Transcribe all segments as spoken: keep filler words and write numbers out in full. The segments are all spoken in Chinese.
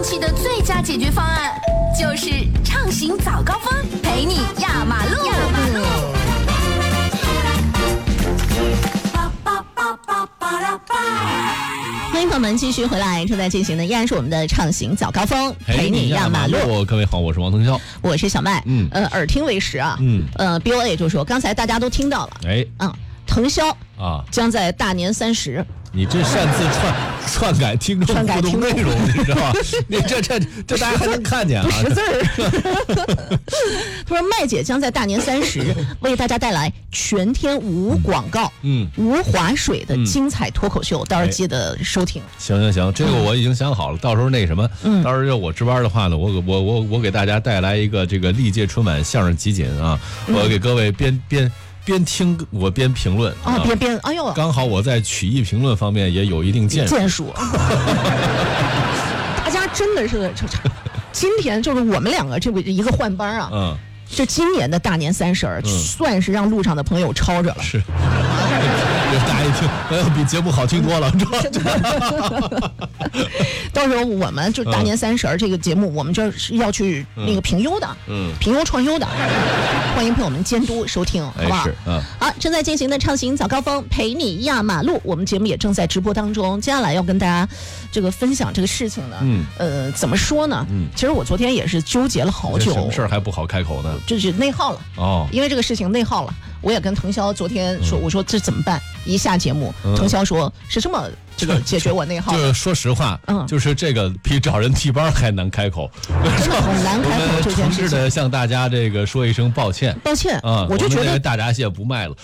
放弃的最佳解决方案，就是畅行早高峰，陪你压马路。压马路。 欢迎朋友们继续回来，正在进行的依然是我们的畅行早高峰，陪你压马路。 各位好，我是王腾霄， 我是小麦。嗯，呃，耳听为实啊。嗯，呃 ，B O A 就说，刚才大家都听到了。哎，嗯，腾霄啊将在大年三十。 你这擅自篡篡改听众互动内容，你知道吗？你这这这大家还能看见啊？ 不识字儿。他说麦姐将在大年三十为大家带来全天无广告、嗯，无划水的精彩脱口秀，嗯、到时候记得收听。 行行行，这个我已经想好了，到时候那什么，嗯、到时候我值班的话呢，我我我我给大家带来一个这个历届春晚相声集锦啊，嗯、我给各位编编。边听我边评论啊，边边哎呦， 刚好我在曲艺评论方面也有一定建树。 建树，大家真的是，今天就是我们两个这个一个换班啊，嗯，这今年的大年三十儿，嗯、算是让路上的朋友抄着了。 是，大家一听，哎呦，比节目好听多了， 到时候我们就大年三十儿这个节目，我们这是要去那个评优的，嗯，评优创优的，欢迎朋友们监督收听，好不好？嗯，好，正在进行的畅行早高峰，陪你压马路，我们节目也正在直播当中。接下来要跟大家这个分享这个事情呢，嗯，呃，怎么说呢？嗯，其实我昨天也是纠结了好久， 什么事儿还不好开口呢？ 这是内耗了哦，因为这个事情内耗了。我也跟腾霄昨天说，我说这怎么办？一下节目，腾霄说是这么这个解决我内耗。 就是说实话，嗯，就是这个比找人替班还难开口， 真的很难开口。这件事情， 诚挚的向大家这个说一声抱歉， 抱歉啊！我就觉得大闸蟹不卖了。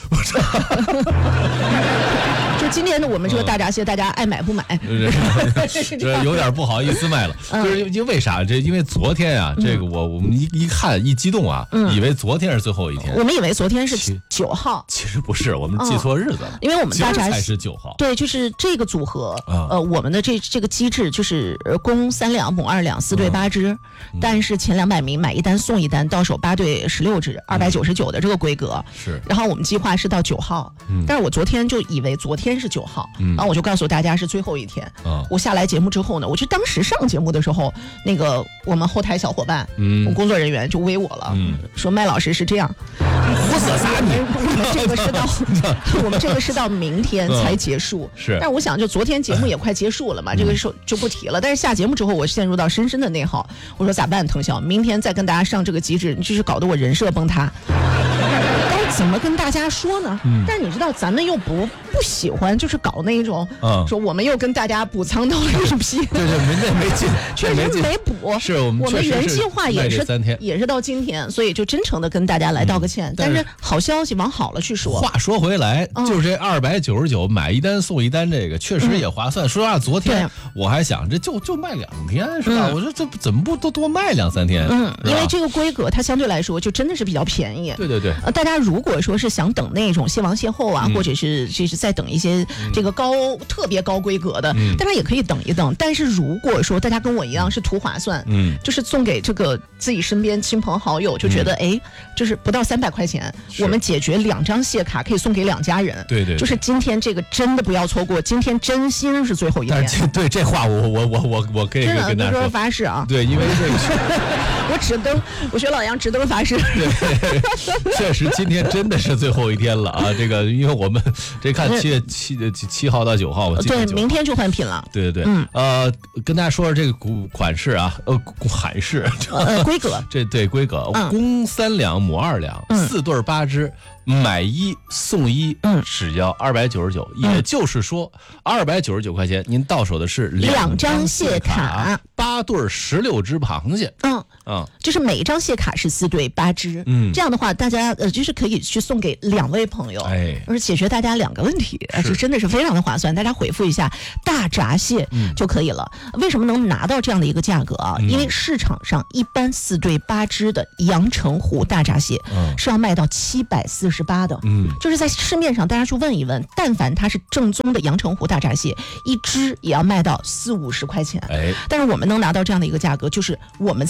就今天的我们这个大闸蟹，大家爱买不买？ 有点不好意思卖了，就是因为啥？这因为昨天啊，这个我我们一一看一激动啊，以为昨天是最后一天。 我们以为昨天是九号， 其实不是，我们记错日子了。 因为我们大闸蟹才是九号。 对，就是这个组合，呃，我们的这这个机制就是公三两，母二两，四对八只，但是前两百名买一单送一单，到手八对十六只，二百九十九的这个规格。是。然后我们计划是到九号，但是我昨天就以为昨天。天是九号，然后我就告诉大家是最后一天。嗯、我下来节目之后呢，我就当时上节目的时候，那个我们后台小伙伴，嗯，我工作人员就微我了，嗯，说麦老师是这样， 胡扯啥你？ 我们这个是到我们这个是到明天才结束，嗯、是。但是我想，就昨天节目也快结束了嘛，嗯、这个时候就不提了。但是下节目之后，我陷入到深深的内耗。我说咋办，腾霄，明天再跟大家上这个机制，就是搞得我人设崩塌。该怎么跟大家说呢？嗯、但是你知道，咱们又不不喜欢，就是搞那种，嗯、说我们又跟大家补仓到绿皮， 对对，没那没进， 确实没补。 是我们我们原计划也是三天， 也是到今天，所以就真诚的跟大家来道个歉。嗯、但是好消息往好了去说。 话说回来，嗯、就是这二百九十九买一单送一单，这个确实也划算。嗯、说实话，昨天我还想这就就卖两天是吧？嗯、我说这怎么不多多卖两三天？ 嗯，因为这个规格它相对来说就真的是比较便宜。 对对对， 呃，大家如果说是想等那种蟹王蟹后啊，嗯、或者是就是再等一些这个高、嗯、特别高规格的，嗯、大家也可以等一等。但是如果说大家跟我一样是图划算，嗯，就是送给这个自己身边亲朋好友，就觉得哎、嗯，就是不到三百块钱，我们解决两张蟹卡可以送给两家人。 对 对, 对， 就是今天这个真的不要错过，今天真心是最后一天。 但是对这话我我我我我可以跟大家说发誓啊， 对，因为这个我只登，我学老杨只登发誓。 对，确实今天真的是最后一天了啊！这个因为我们这看七月七七号到九号，我对，明天就换品了。 对对对，嗯，呃，跟大家说说这个款式啊，呃，款式， 呃，规格， 这对规格，嗯、公三两，母二两，嗯、四对八只。买一送一，嗯，只要二百九十九，也就是说，二百九十九块钱，您到手的是两张蟹卡， 八对十六只螃蟹， 嗯嗯，就是每一张蟹卡是四对八只，嗯，这样的话，大家呃，就是可以去送给两位朋友，哎，而解决大家两个问题，而且真的是非常的划算。大家回复一下大闸蟹就可以了。嗯、为什么能拿到这样的一个价格啊？嗯、因为市场上一般四对八只的阳澄湖大闸蟹，嗯、是要卖到七百四十。十八的，嗯，就是在市面上大家去问一问，但凡它是正宗的阳澄湖大闸蟹，一只也要卖到四五十块钱。哎，但是我们能拿到这样的一个价格，就是我们在阳澄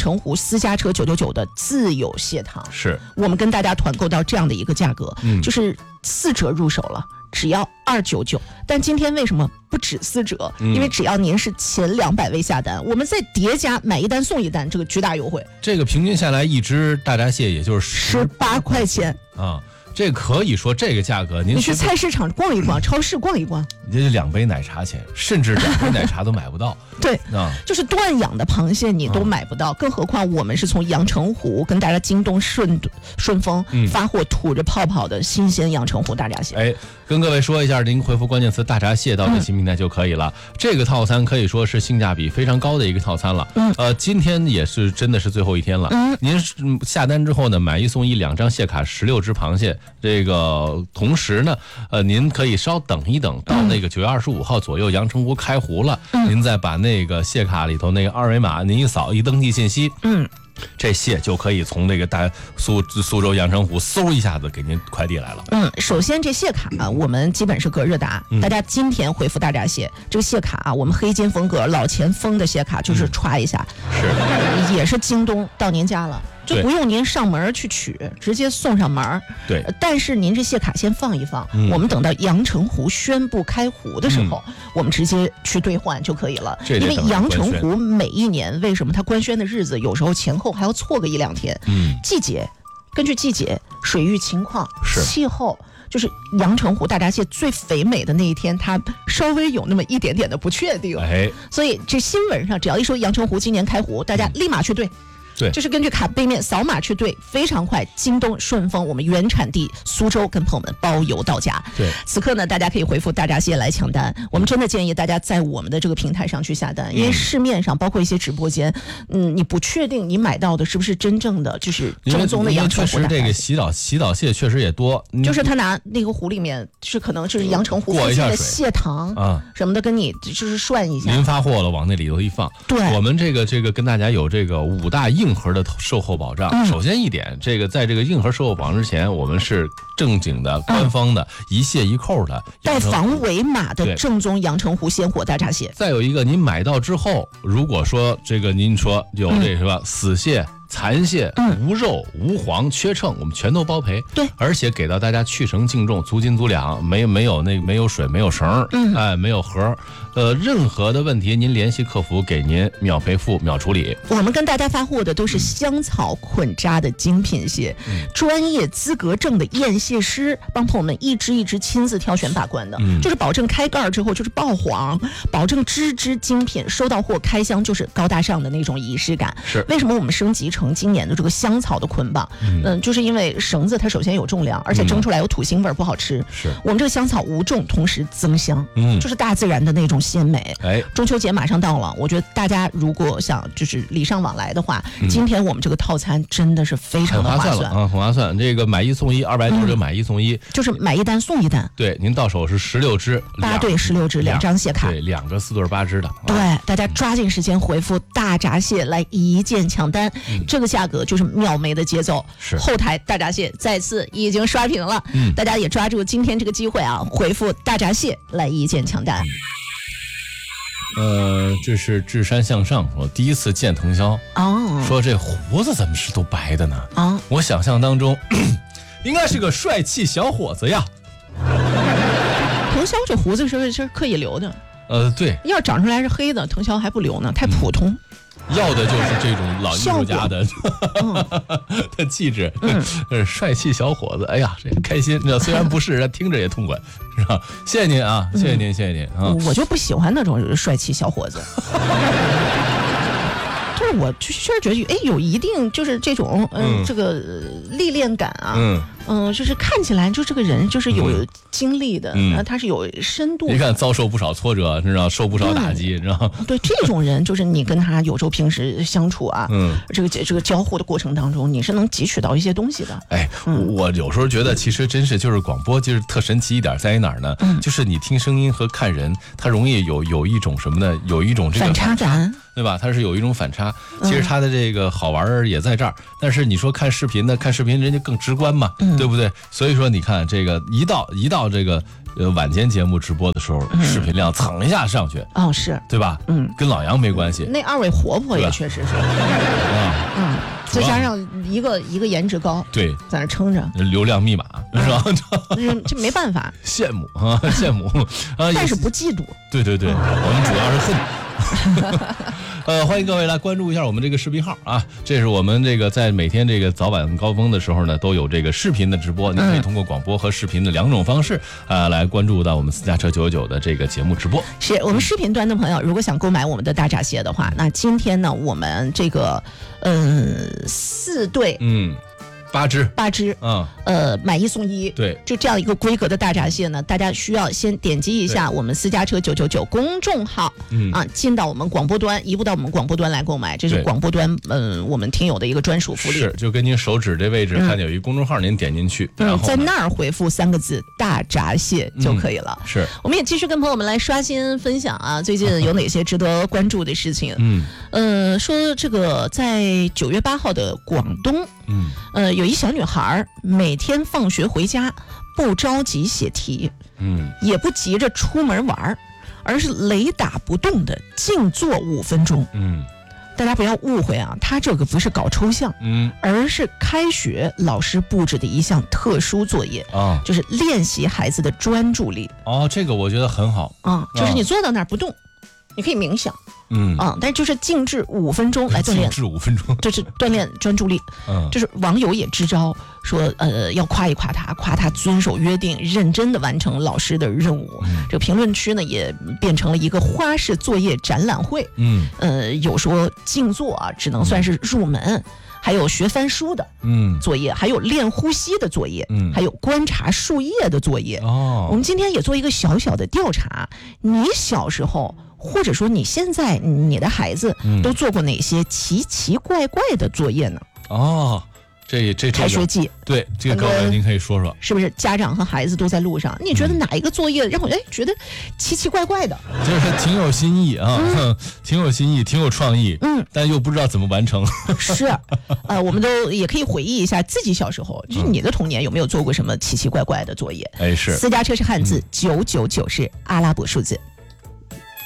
澄湖私家车九九九的自有蟹糖， 是我们跟大家团购到这样的一个价格，嗯，就是四折入手了，只要二九九。但今天为什么不止四折？嗯、因为只要您是前两百位下单，我们再叠加买一单送一单，这个巨大优惠。 这个平均下来一只大闸蟹也就是十八块钱啊。这可以说这个价格，您你去菜市场逛一逛，超市逛一逛， 这就两杯奶茶钱，甚至两杯奶茶都买不到。 对啊，就是断养的螃蟹你都买不到，啊、更何况我们是从阳澄湖跟大家京东顺顺丰发货吐着泡泡的新鲜阳澄湖大闸蟹。 哎，跟各位说一下，您回复关键词大闸蟹到这新平台就可以了。嗯、这个套餐可以说是性价比非常高的一个套餐了。嗯，呃，今天也是真的是最后一天了。嗯，您下单之后呢，买一送一，两张蟹卡，十六只螃蟹。这个同时呢，呃，您可以稍等一等，到那个九月二十五号左右，阳澄湖开湖了，嗯、您再把那个蟹卡里头那个二维码您一扫，一登记信息，嗯。这蟹就可以从那个大苏苏州阳澄湖嗖一下子给您快递来了。 嗯，首先这蟹卡啊，我们基本是隔日达，嗯、大家今天回复大闸蟹，这个蟹卡啊，我们黑金风格老前锋的蟹卡就是歘一下， 嗯、 是也是京东到您家了。就不用您上门去取，直接送上门。 对， 但是您这蟹卡先放一放，嗯、我们等到阳澄湖宣布开湖的时候，嗯、我们直接去兑换就可以了。因为阳澄湖每一年为什么它官宣的日子有时候前后还要错个一两天？嗯，季节根据季节、水域情况、气候。就是阳澄湖大闸蟹最肥美的那一天，它稍微有那么一点点的不确定。哎，所以这新闻上只要一说阳澄湖今年开湖，大家立马去兑。 对， 就是根据卡背面扫码去兑，非常快。京东、顺丰，我们原产地苏州跟朋友们包邮到家。 对， 此刻呢，大家可以回复大闸蟹来抢单。我们真的建议大家在我们的这个平台上去下单，因为市面上包括一些直播间，嗯，你不确定你买到的是不是真正的就是正宗的阳澄湖大闸蟹。 确实，这个洗澡洗澡蟹确实也多， 就是他拿那个湖里面，就是可能就是阳澄湖附近的蟹塘啊什么的，跟你就是涮一下。 您发货了，往那里头一放。 对， 我们这个这个跟大家有这个五大硬核的售后保障。嗯、首先一点，这个在这个硬核售后保障之前，我们是正经的、官方的、嗯、一蟹一扣的， 带防伪码的正宗阳澄湖鲜活大闸蟹。 再有一个，您买到之后，如果说这个您说有这是吧、嗯、死蟹。残蟹、嗯、无肉、无黄、缺秤，我们全都包赔。 对， 而且给到大家去绳净重，足斤足两，没没有那没有水，没有绳，嗯，哎，没有盒，呃，任何的问题您联系客服，给您秒赔付、秒处理。 我们跟大家发货的都是香草捆扎的精品蟹，嗯、专业资格证的验蟹师帮朋友们一只一只亲自挑选把关的，嗯、就是保证开盖之后就是爆黄，保证只只精品，收到货开箱就是高大上的那种仪式感。 是为什么我们升级成成今年的这个香草的捆绑，嗯、呃，就是因为绳子它首先有重量，而且蒸出来有土腥味不好吃。 是我们这个香草无重，同时增香，嗯，就是大自然的那种鲜美。哎，中秋节马上到了，我觉得大家如果想就是礼尚往来的话，嗯、今天我们这个套餐真的是非常的划算了啊，很划算。这个买一送一，二百九十九买一送一， 就是买一单送一单。 对，您到手是十六只， 八对十六只，两张蟹卡， 对，两个四对八只的。 对，大家抓紧时间回复大闸蟹来一键抢单，嗯、这个价格就是秒没的节奏。 是后台大闸蟹再次已经刷屏了，嗯、大家也抓住今天这个机会啊，回复大闸蟹来一键抢单。 呃，这是智山向上说第一次见腾霄哦，说这胡子怎么是都白的呢？啊、哦，我想象当中应该是个帅气小伙子呀。 腾霄这胡子是是刻意留的。 呃，对， 要长出来是黑的，腾霄还不留呢，太普通。嗯要的就是这种老艺术家的的气质，嗯，帅气小伙子，哎呀，这开心，虽然不是，听着也痛快，是吧？谢谢您啊，谢谢您，谢谢您啊！ 我就不喜欢那种帅气小伙子。就是我确实觉得，哎，有一定就是这种，嗯，这个历练感啊，嗯，嗯，就是看起来就这个人就是有经历的，嗯，他是有深度。 你看遭受不少挫折，知道受不少打击，知道。 对这种人，就是你跟他有时候平时相处啊，嗯，这个这个交互的过程当中，你是能汲取到一些东西的。 哎，我有时候觉得，其实真是就是广播，就是特神奇一点在于哪儿呢？嗯，就是你听声音和看人，它容易有有一种什么呢？有一种这个反差感， 对吧？它是有一种反差。 啊，其实它的这个好玩也在这儿。但是你说看视频呢，看视频人家更直观嘛，嗯、对不对？所以说你看这个一到一到这个呃晚间节目直播的时候，嗯、视频量蹭一下上去， 哦是， 对吧？嗯，跟老杨没关系。 那二位活泼也确实是，啊嗯。再加上一个一个颜值高， 对， 在那撑着流量密码是吧？ 这这没办法， 羡慕啊，羡慕啊， 但是不嫉妒。 对对对，我们主要是恨。呃，欢迎各位来关注一下我们这个视频号啊，这是我们这个在每天这个早晚高峰的时候呢，都有这个视频的直播，你可以通过广播和视频的两种方式啊、呃、来关注到我们私家车九九九的这个节目直播。 是我们视频端的朋友，如果想购买我们的大闸蟹的话，那今天呢，我们这个嗯、呃、四对嗯。八只， 八只，嗯，呃，买一送一， 对， 就这样一个规格的大闸蟹呢，大家需要先点击一下我们私家车九九九公众号，嗯啊，进到我们广播端，移步到我们广播端来购买，这是广播端，嗯、呃，我们听友的一个专属福利。是， 就跟您手指这位置看见有一公众号，您点进去， 嗯，在那儿回复三个字“大闸蟹”就可以了。 嗯、是， 我们也继续跟朋友们来刷新分享啊，最近有哪些值得关注的事情？嗯，呃，说这个在九月八号的广东。嗯，呃，有一小女孩每天放学回家不着急写题，嗯，也不急着出门玩，而是雷打不动的静坐五分钟。嗯，大家不要误会啊，她这个不是搞抽象，嗯，而是开学老师布置的一项特殊作业啊，就是练习孩子的专注力。 哦，这个我觉得很好啊，就是你坐到那儿不动，你可以冥想。嗯啊，但是就是静置五分钟来锻炼， 静置五分钟， 就是锻炼专注力。嗯，就是网友也支招说，呃，要夸一夸他，夸他遵守约定，认真的完成老师的任务。嗯、这个评论区呢也变成了一个花式作业展览会。嗯，呃，有说静坐啊，只能算是入门。嗯，还有学翻书的嗯作业，还有练呼吸的作业，嗯，还有观察树叶的作业。哦，我们今天也做一个小小的调查，你小时候。或者说你现在你的孩子都做过哪些奇奇怪怪的作业呢？ 哦，这这这开学季， 对这个高伟您可以说说， 是不是家长和孩子都在路上？你觉得哪一个作业让我哎觉得奇奇怪怪的？ 就是挺有新意啊，嗯、挺有新意，挺有创意，嗯，但又不知道怎么完成。 是，呃，我们都也可以回忆一下自己小时候，就是你的童年有没有做过什么奇奇怪怪的作业？ 哎，是。 私家车是汉字，九九九是阿拉伯数字。